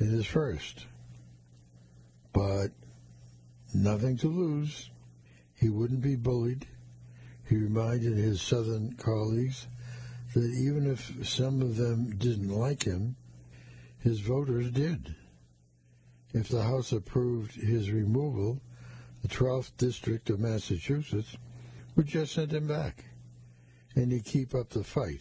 in his first. But nothing to lose. He wouldn't be bullied. He reminded his Southern colleagues that even if some of them didn't like him, his voters did. If the House approved his removal, the 12th District of Massachusetts would just send him back, and he'd keep up the fight.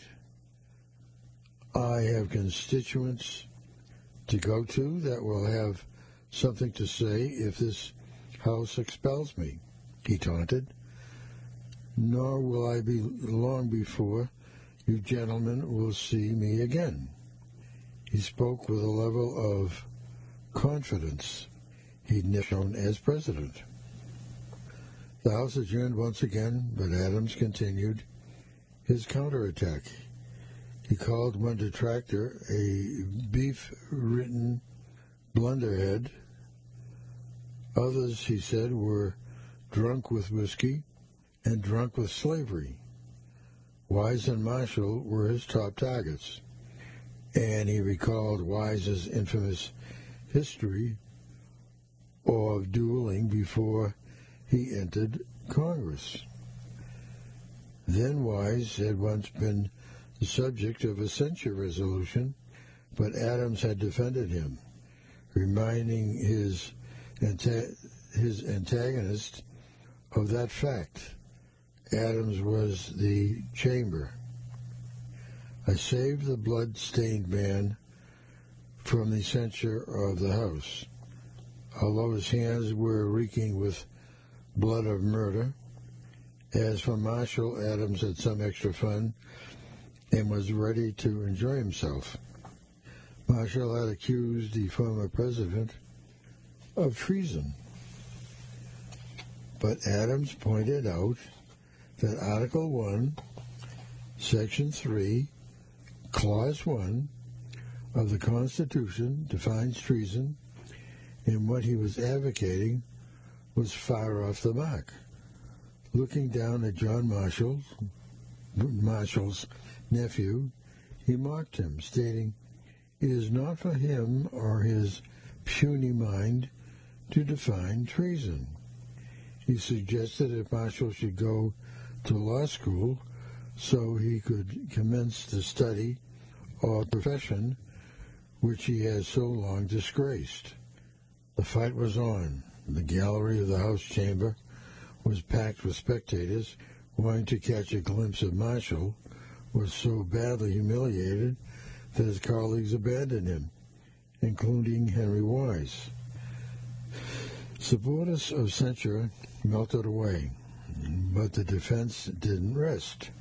I have constituents to go to that will have something to say if this House expels me, he taunted. Nor will I be long before you gentlemen will see me again. He spoke with a level of confidence he'd never shown as president. The House adjourned once again, but Adams continued his counterattack. He called one detractor a beef-ridden blunderhead. Others, he said, were drunk with whiskey and drunk with slavery. Wise and Marshall were his top targets, and he recalled Wise's infamous history of dueling before he entered Congress. Then Wise had once been the subject of a censure resolution, but Adams had defended him, reminding his antagonist of that fact. Adams was the chamber. I saved the blood-stained man from the censure of the House. Although his hands were reeking with blood of murder, as for Marshall, Adams had some extra fun and was ready to enjoy himself. Marshall had accused the former president of treason, but Adams pointed out that Article 1, Section 3, Clause 1 of the Constitution defines treason, and what he was advocating was far off the mark. Looking down at John Marshall's nephew, he mocked him, stating, "It is not for him or his puny mind to define treason." He suggested that Marshall should go to law school so he could commence the study of a profession which he has so long disgraced. The fight was on. The gallery of the House chamber was packed with spectators wanting to catch a glimpse of Marshall, was so badly humiliated that his colleagues abandoned him, including Henry Wise. Supporters of censure melted away, but the defense didn't rest.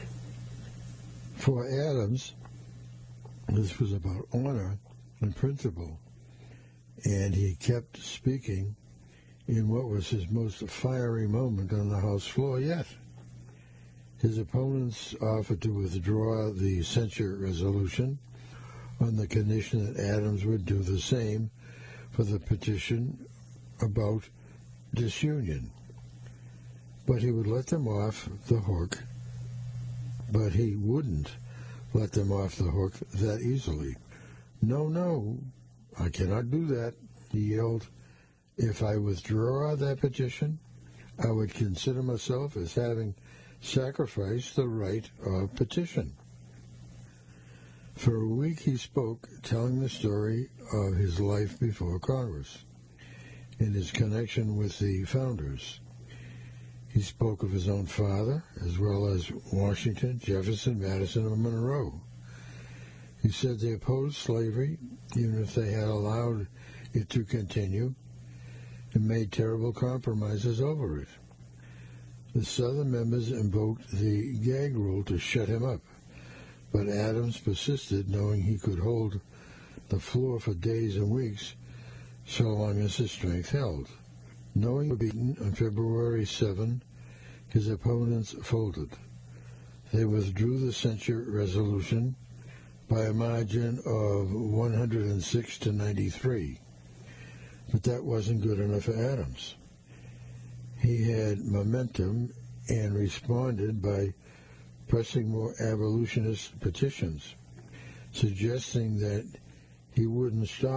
For Adams, this was about honor and principle, and he kept speaking in what was his most fiery moment on the House floor yet. His opponents offered to withdraw the censure resolution on the condition that Adams would do the same for the petition about disunion. But he would let them off the hook, but he wouldn't let them off the hook that easily. No, I cannot do that, he yelled. If I withdraw that petition, I would consider myself as having sacrificed the right of petition. For a week he spoke, telling the story of his life before Congress and his connection with the founders. He spoke of his own father, as well as Washington, Jefferson, Madison, and Monroe. He said they opposed slavery, even if they had allowed it to continue, and made terrible compromises over it. The Southern members invoked the gag rule to shut him up, but Adams persisted, knowing he could hold the floor for days and weeks so long as his strength held. Knowing he was beaten on February 7, his opponents folded. They withdrew the censure resolution by a margin of 106 to 93. But that wasn't good enough for Adams. He had momentum and responded by pressing more abolitionist petitions, suggesting that he wouldn't stop